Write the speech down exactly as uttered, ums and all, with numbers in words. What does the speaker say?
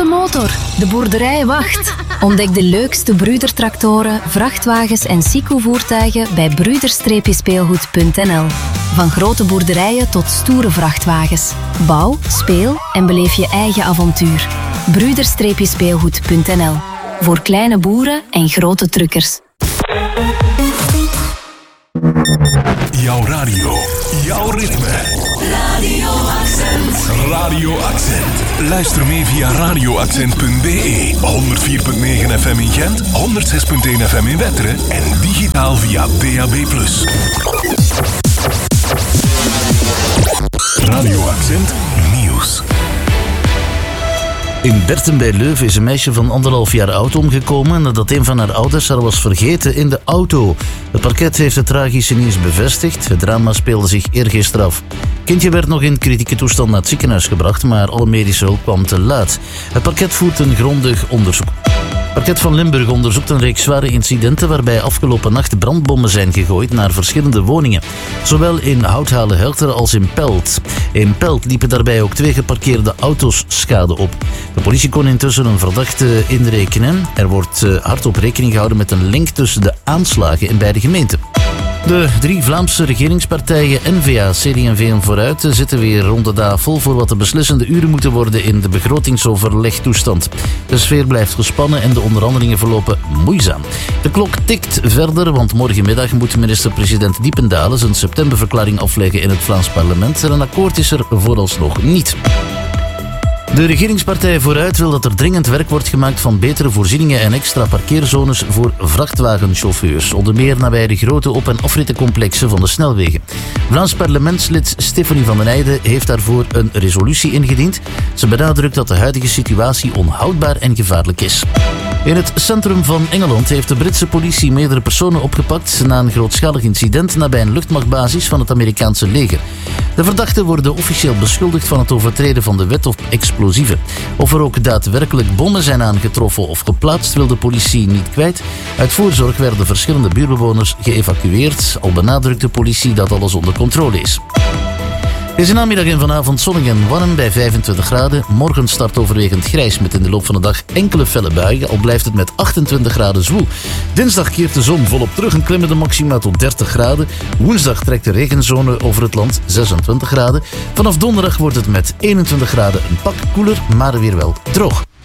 motor. De boerderij wacht. Ontdek de leukste Brüder-tractoren, vrachtwagens en Sico-voertuigen bij broeder speelgoed punt n l. Van grote boerderijen tot stoere vrachtwagens. Bouw, speel en beleef je eigen avontuur. broeder speelgoed punt n l. Voor kleine boeren en grote truckers. Jouw radio, jouw ritme. Radio Accent. Radio Accent. Luister mee via radio accent punt b e. honderd vier komma negen F M in Gent, honderd zes komma één F M in Wetteren en digitaal via D A B plus. Radio Accent Nieuws. In Berten bij Leuven is een meisje van anderhalf jaar oud omgekomen nadat een van haar ouders haar was vergeten in de auto. Het parket heeft het tragische nieuws bevestigd. Het drama speelde zich eergisteren af. Het kindje werd nog in kritieke toestand naar het ziekenhuis gebracht, maar alle medische hulp kwam te laat. Het parket voert een grondig onderzoek. Het parket van Limburg onderzoekt een reeks zware incidenten waarbij afgelopen nacht brandbommen zijn gegooid naar verschillende woningen. Zowel in Houthalen-Helteren als in Pelt. In Pelt liepen daarbij ook twee geparkeerde auto's schade op. De politie kon intussen een verdachte inrekenen. Er wordt hardop rekening gehouden met een link tussen de aanslagen in beide gemeenten. De drie Vlaamse regeringspartijen N V A, C D en V en Vooruit zitten weer rond de tafel voor wat de beslissende uren moeten worden in de begrotingsoverlegtoestand. De sfeer blijft gespannen en de onderhandelingen verlopen moeizaam. De klok tikt verder, want morgenmiddag moet minister-president Diependalen zijn septemberverklaring afleggen in het Vlaams parlement. En een akkoord is er vooralsnog niet. De regeringspartij Vooruit wil dat er dringend werk wordt gemaakt van betere voorzieningen en extra parkeerzones voor vrachtwagenchauffeurs. Onder meer nabij de grote op- en afrittencomplexen van de snelwegen. Vlaams parlementslid Stephanie van den Eijden heeft daarvoor een resolutie ingediend. Ze benadrukt dat de huidige situatie onhoudbaar en gevaarlijk is. In het centrum van Engeland heeft de Britse politie meerdere personen opgepakt na een grootschalig incident nabij een luchtmachtbasis van het Amerikaanse leger. De verdachten worden officieel beschuldigd van het overtreden van de wet op explosieven. Of er ook daadwerkelijk bommen zijn aangetroffen of geplaatst, wil de politie niet kwijt. Uit voorzorg werden verschillende buurtbewoners geëvacueerd. Al benadrukt de politie dat alles onder controle is. Deze namiddag en vanavond zonnig en warm bij vijfentwintig graden. Morgen start overwegend grijs met in de loop van de dag enkele felle buien. Al blijft het met achtentwintig graden zwoel. Dinsdag keert de zon volop terug en klimmen de maxima tot dertig graden. Woensdag trekt de regenzone over het land, zesentwintig graden. Vanaf donderdag wordt het met eenentwintig graden een pak koeler, maar weer wel droog.